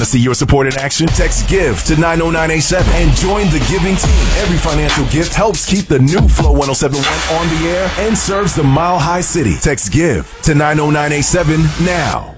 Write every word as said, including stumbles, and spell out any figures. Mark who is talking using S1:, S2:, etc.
S1: to see your support in action? Text GIVE to nine oh nine eight seven and join the giving team. Every financial gift helps keep the new Flow one oh seven point one on the air and serves the Mile High City. Text GIVE to nine oh nine eight seven now.